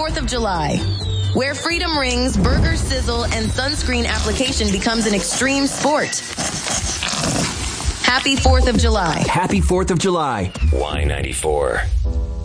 4th of July. Where freedom rings, burger sizzle, and sunscreen application becomes an extreme sport. Happy 4th of July. Happy 4th of July. Y94.